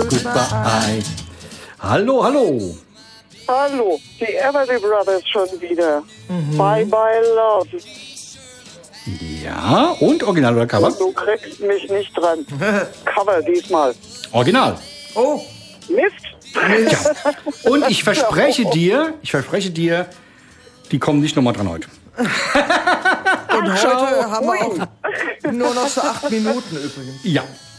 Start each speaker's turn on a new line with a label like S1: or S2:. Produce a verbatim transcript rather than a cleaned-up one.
S1: goodbye. Hallo, hallo.
S2: Hallo, die Everly Brothers schon wieder. Mhm. Bye, bye, love.
S1: Ja, und Original oder Cover?
S2: Du kriegst mich nicht dran. Cover diesmal.
S1: Original.
S3: Oh.
S2: Mist.
S1: Ja. Und ich verspreche dir, ich verspreche dir, die kommen nicht nochmal dran heute.
S3: Und heute haben wir auch nur noch so acht Minuten übrigens.
S1: Ja.